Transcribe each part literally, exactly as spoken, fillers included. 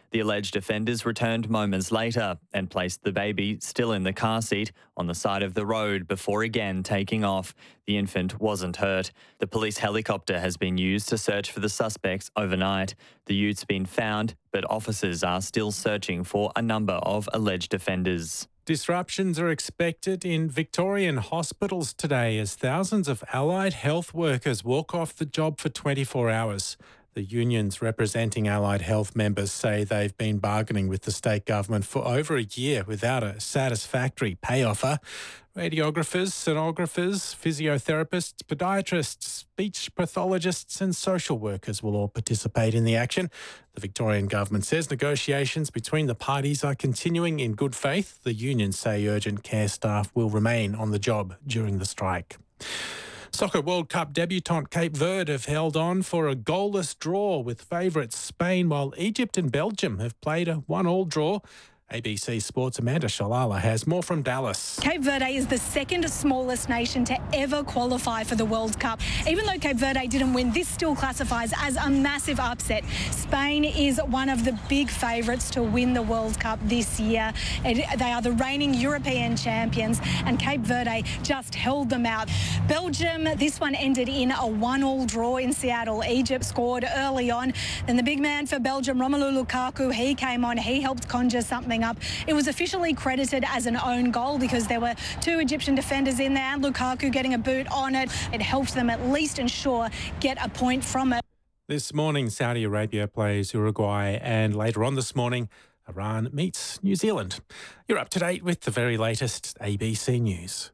The alleged offenders returned moments later and placed the baby, still in the car seat, on the side of the road before again taking off. The infant wasn't hurt. The police helicopter has been used to search for the suspects overnight. The youth's been found, but officers are still searching for a number of alleged offenders. Disruptions are expected in Victorian hospitals today as thousands of allied health workers walk off the job for twenty-four hours. The unions representing allied health members say they've been bargaining with the state government for over a year without a satisfactory pay offer. Radiographers, sonographers, physiotherapists, podiatrists, speech pathologists and social workers will all participate in the action. The Victorian government says negotiations between the parties are continuing in good faith. The unions say urgent care staff will remain on the job during the strike. Soccer World Cup debutant Cape Verde have held on for a goalless draw with favourites Spain, while Egypt and Belgium have played a one-all draw. A B C Sports' Amanda Shalala has more from Dallas. Cape Verde is the second smallest nation to ever qualify for the World Cup. Even though Cape Verde didn't win, this still classifies as a massive upset. Spain is one of the big favourites to win the World Cup this year. It, they are the reigning European champions, and Cape Verde just held them out. Belgium, this one ended in a one-all draw in Seattle. Egypt scored early on. Then the big man for Belgium, Romelu Lukaku, he came on. He helped conjure something up. It was officially credited as an own goal because there were two Egyptian defenders in there and Lukaku getting a boot on it. It helped them at least ensure get a point from it. This morning, Saudi Arabia plays Uruguay, and later on this morning, Iran meets New Zealand. You're up to date with the very latest A B C News.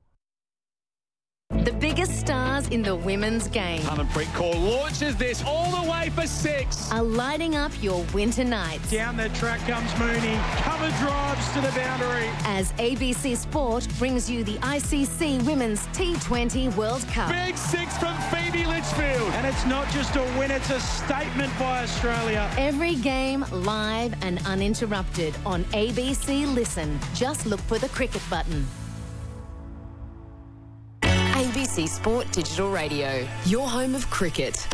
The biggest stars in the women's game Harmanpreet Kaur launches this all the way for six. are lighting up your winter nights. Down the track comes Mooney. Cover drives to the boundary. As A B C Sport brings you the I C C Women's T twenty World Cup. Big six from Phoebe Litchfield. And it's not just a win, it's a statement by Australia. Every game live and uninterrupted on A B C Listen. Just look for the cricket button. A B C Sport Digital Radio, your home of cricket.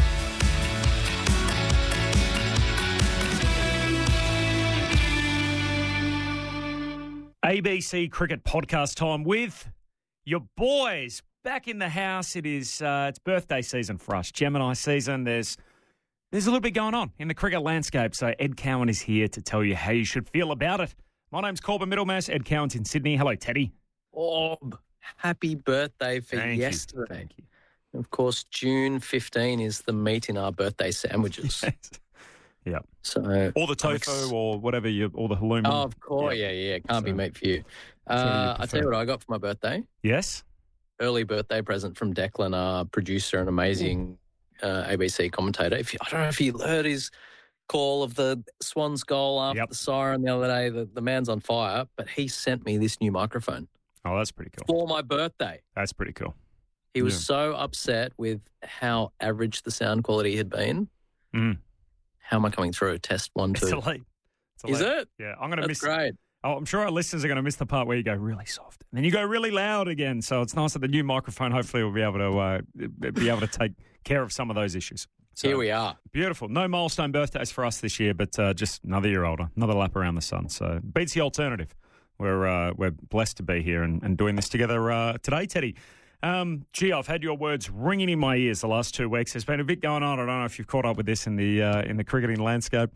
A B C Cricket Podcast time with your boys back in the house. It is uh, it's birthday season for us, Gemini season. There's there's a little bit going on in the cricket landscape, so Ed Cowan is here to tell you how you should feel about it. My name's Corbin Middlemass. Ed Cowan's in Sydney. Hello, Teddy. Oh, happy birthday for Thank yesterday. You. Thank you. Of course, June fifteenth is the meat in our birthday sandwiches. Yeah. So or the tofu ex- or whatever you, or the halloumi. Oh, of course. Yeah, yeah. yeah. Can't So, be meat for you. what do you Uh, I'll tell prefer? you what I got for my birthday. Yes. Early birthday present from Declan, our producer and amazing uh, A B C commentator. If you, I don't know if you heard his call of the Swans goal after Yep. the siren the other day. The, the man's on fire, but he sent me this new microphone Oh, that's pretty cool. for my birthday. That's pretty cool. He was Yeah. so upset with how average the sound quality had been. Mm. How am I coming through? Test one, It's two. a late. It's a Is late. it? Yeah, I'm going to That's miss. great. Oh, I'm sure our listeners are going to miss the part where you go really soft and then you go really loud again. So it's nice that the new microphone hopefully will be able to uh, be able to take care of some of those issues. So, Here we are. Beautiful. No milestone birthdays for us this year, but uh, just another year older, another lap around the sun. So beats the alternative. We're uh, we're blessed to be here and, and doing this together uh, today, Teddy. Um, gee, I've had your words ringing in my ears the last two weeks. There's been a bit going on. I don't know if you've caught up with this in the uh, in the cricketing landscape.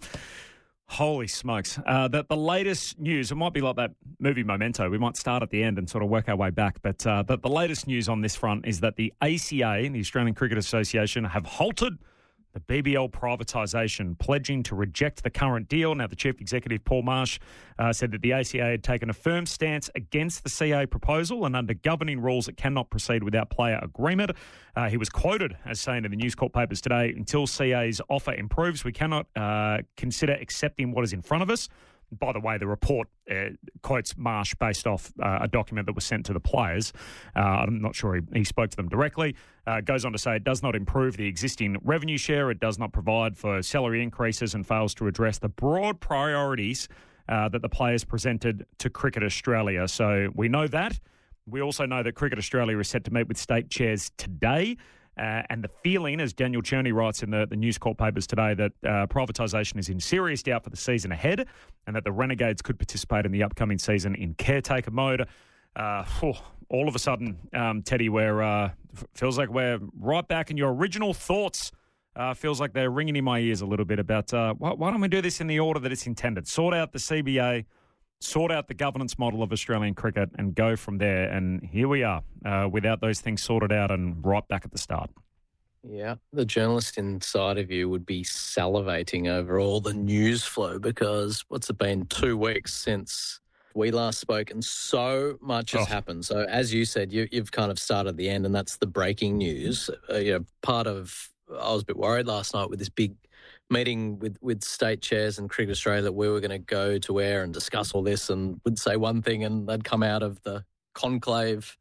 Holy smokes. Uh, the, the latest news, it might be like that movie Memento. We might start at the end and sort of work our way back. But uh, the, the latest news on this front is that the A C A, the Australian Cricket Association, have halted the B B L privatisation, pledging to reject the current deal. Now, the Chief Executive, Paul Marsh, uh, said that the A C A had taken a firm stance against the C A proposal and under governing rules it cannot proceed without player agreement. Uh, he was quoted as saying in the News Corp papers today, until C A's offer improves, we cannot uh, consider accepting what is in front of us. By the way, the report uh, quotes Marsh based off uh, a document that was sent to the players. Uh, I'm not sure he, he spoke to them directly. Uh, goes on to say it does not improve the existing revenue share. It does not provide for salary increases and fails to address the broad priorities uh, that the players presented to Cricket Australia. So we know that. We also know that Cricket Australia is set to meet with state chairs today Uh, and the feeling, as Daniel Cherney writes in the, the News Corp papers today, that uh, privatisation is in serious doubt for the season ahead and that the Renegades could participate in the upcoming season in caretaker mode. Uh, oh, all of a sudden, um, Teddy, we're, uh, f- feels like we're right back in your original thoughts. Uh, feels like they're ringing in my ears a little bit about uh, why, why don't we do this in the order that it's intended? Sort out the C B A, sort out the governance model of Australian cricket and go from there. And here we are uh, without those things sorted out and right back at the start. Yeah, the journalist inside of you would be salivating over all the news flow because what's it been, two weeks since we last spoke and so much has Oh. happened. So as you said, you, you've kind of started the end and that's the breaking news. Uh, you know, part of, I was a bit worried last night with this big meeting with, with state chairs and Cricket Australia that we were going to go to air and discuss all this and would say one thing and they'd come out of the conclave,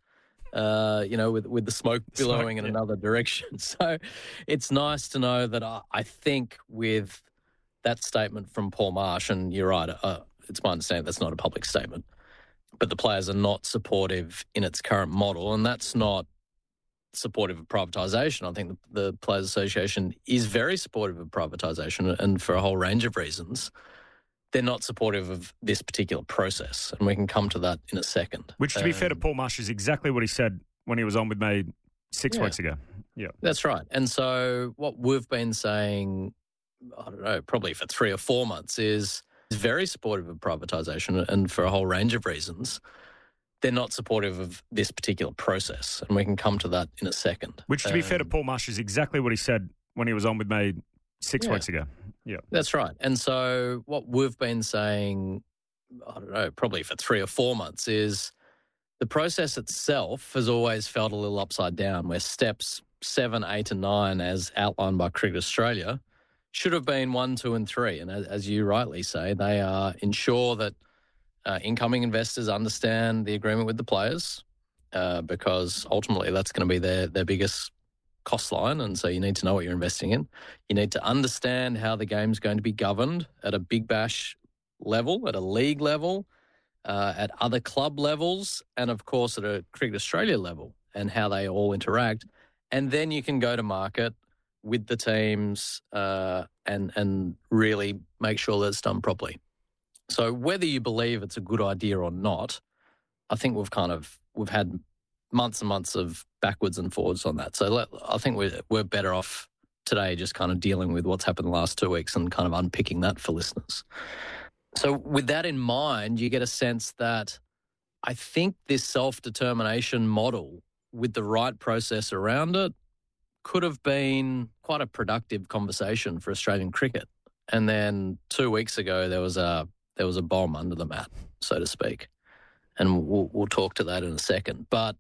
uh, you know, with, with the smoke billowing Smoke, in yeah. another direction. So it's nice to know that I, I think with that statement from Paul Marsh, and you're right, uh, it's my understanding that's not a public statement, but the players are not supportive in its current model, and that's not supportive of privatisation. I think the, the Players Association is very supportive of privatisation and for a whole range of reasons. They're not supportive of this particular process, and we can come to that in a second. Which, to be Um, fair to Paul Marsh, is exactly what he said when he was on with me six Yeah. weeks ago. Yeah. That's right. And so what we've been saying, I don't know, probably for three or four months is is very supportive of privatisation and for a whole range of reasons. They're not supportive of this particular process, and we can come to that in a second. Which, to be fair to Um, Paul Marsh, is exactly what he said when he was on with me six Yeah. weeks ago. Yeah. That's right. And so what we've been saying, I don't know, probably for three or four months is the process itself has always felt a little upside down, where steps seven, eight and nine, as outlined by Cricket Australia, should have been one, two and three. And as, as you rightly say, they are ensure that uh, incoming investors understand the agreement with the players uh, because ultimately that's going to be their, their biggest cost line, and so you need to know what you're investing in. You need to understand how the game's going to be governed at a Big Bash level, at a league level, uh, at other club levels, and of course at a Cricket Australia level, and how they all interact. And then you can go to market with the teams uh, and and really make sure that it's done properly. So whether you believe it's a good idea or not, I think we've kind of we've had months and months of backwards and forwards on that. So let, I think we're, we're better off today just kind of dealing with what's happened the last two weeks and kind of unpicking that for listeners. So with that in mind, you get a sense that I think this self-determination model with the right process around it could have been quite a productive conversation for Australian cricket. And then two weeks ago, there was a there was a bomb under the mat, so to speak. And we'll, we'll talk to that in a second. But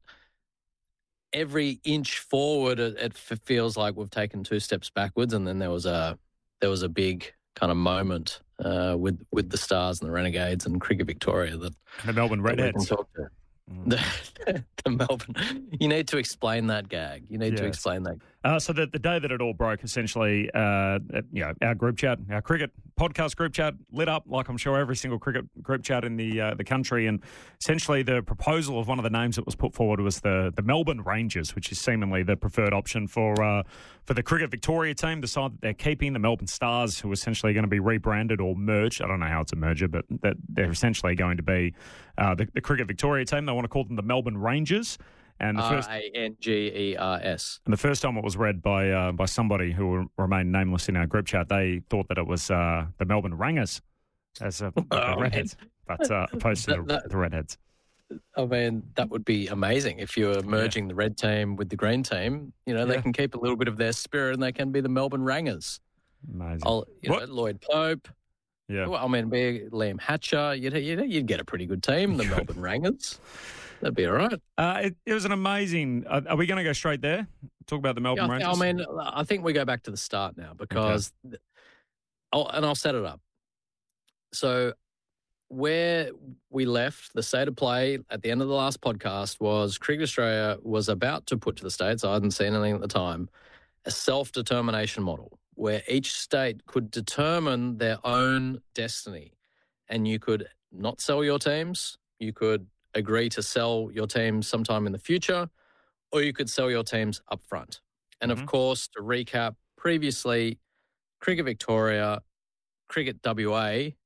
every inch forward, it, it feels like we've taken two steps backwards. And then there was a there was a big kind of moment uh, with with the Stars and the Renegades and Cricket Victoria that The Melbourne that we can Redheads. talk to. Mm. The, the Melbourne. You need to explain that gag. You need to Yes. explain that. Uh, so the, the day that it all broke, essentially, uh, you know, our group chat, our cricket podcast group chat lit up like I'm sure every single cricket group chat in the uh, the country. And essentially the proposal of one of the names that was put forward was the, the Melbourne Rangers, which is seemingly the preferred option for uh, for the Cricket Victoria team, the side that they're keeping, the Melbourne Stars, who are essentially going to be rebranded or merged. I don't know how it's a merger, but that they're essentially going to be uh, the, the Cricket Victoria team. They want to call them the Melbourne Rangers. And the R first A N G E R S. and the first time it was read by uh, by somebody who will remain nameless in our group chat, they thought that it was uh, the Melbourne Rangers as uh, the Oh, Redheads, but uh, opposed to That- the, that- the Redheads. I mean, that would be amazing if you were merging the red team with the green team. You know, Yeah. they can keep a little bit of their spirit and they can be the Melbourne Rangers. Amazing. I'll, you know, What? Lloyd Pope. Yeah. Well, I mean, be Liam Hatcher. You'd, you'd, you'd get a pretty good team, the Melbourne Rangers. That'd be all right. Uh, it, it was an amazing. Uh, are we going to go straight there? Talk about the Melbourne Yeah, I, Rangers. thi- I mean, I think we go back to the start now because, I'll, and I'll set it up. So, where we left the state of play at the end of the last podcast was Cricket Australia was about to put to the states, I hadn't seen anything at the time, a self-determination model where each state could determine their own destiny. And you could not sell your teams, you could agree to sell your teams sometime in the future, or you could sell your teams up front. And Mhm. of course, to recap, previously, Cricket Victoria, Cricket W A